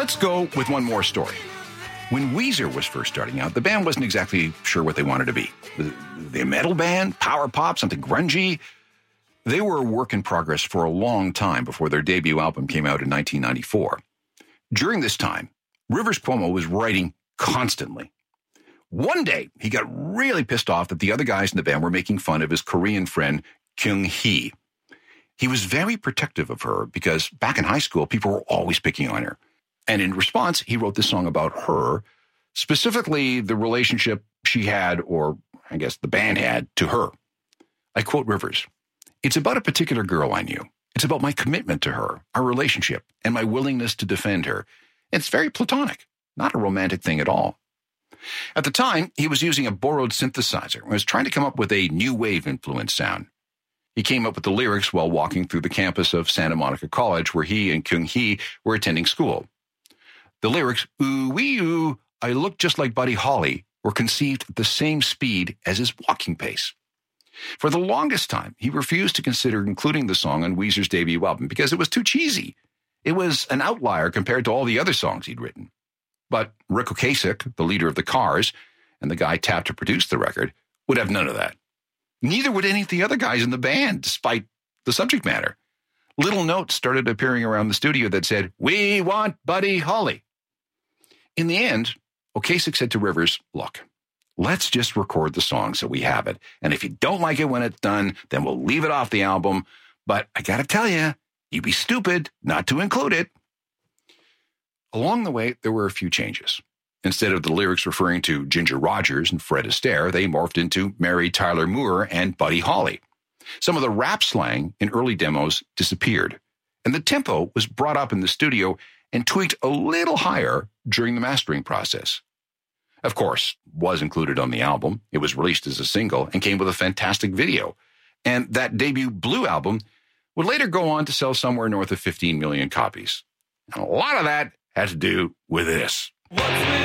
let's go with one more story. When Weezer was first starting out, the band wasn't exactly sure what they wanted to be. The metal band, power pop, something grungy. They were a work in progress for a long time before their debut album came out in 1994. During this time, Rivers Cuomo was writing constantly. One day, he got really pissed off that the other guys in the band were making fun of his Korean friend, Kyung Hee. He was very protective of her because back in high school, people were always picking on her. And in response, he wrote this song about her, specifically the relationship she had, or I guess the band had, to her. I quote Rivers, "It's about a particular girl I knew. It's about my commitment to her, our relationship, and my willingness to defend her. It's very platonic, not a romantic thing at all." At the time, he was using a borrowed synthesizer and was trying to come up with a new wave influence sound. He came up with the lyrics while walking through the campus of Santa Monica College, where he and Kyung Hee were attending school. The lyrics, "Ooh, wee, ooh, I look just like Buddy Holly," were conceived at the same speed as his walking pace. For the longest time, he refused to consider including the song on Weezer's debut album because it was too cheesy. It was an outlier compared to all the other songs he'd written. But Ric Ocasek, the leader of the Cars, and the guy tapped to produce the record, would have none of that. Neither would any of the other guys in the band, despite the subject matter. Little notes started appearing around the studio that said, "We want Buddy Holly." In the end, Ocasek said to Rivers, "Look, let's just record the song so we have it. And if you don't like it when it's done, then we'll leave it off the album. But I got to tell you, you'd be stupid not to include it." Along the way, there were a few changes. Instead of the lyrics referring to Ginger Rogers and Fred Astaire, they morphed into Mary Tyler Moore and Buddy Holly. Some of the rap slang in early demos disappeared, and the tempo was brought up in the studio and tweaked a little higher during the mastering process. Of course, was included on the album. It was released as a single and came with a fantastic video. And that debut Blue album would later go on to sell somewhere north of 15 million copies. And a lot of that had to do with this. What's